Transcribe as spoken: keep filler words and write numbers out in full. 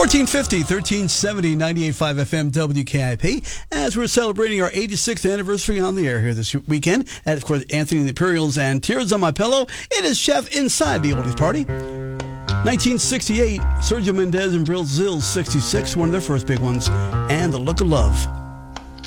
fourteen fifty, thirteen seventy, ninety-eight point five F M W K I P, as we're celebrating our eighty-sixth anniversary on the air here this weekend. And of course, Anthony and the Imperials and Tears on My Pillow. It is Chef inside the Oldies Party. nineteen sixty-eight, Sergio Mendes and Brazil sixty-six, one of their first big ones, and The Look of Love.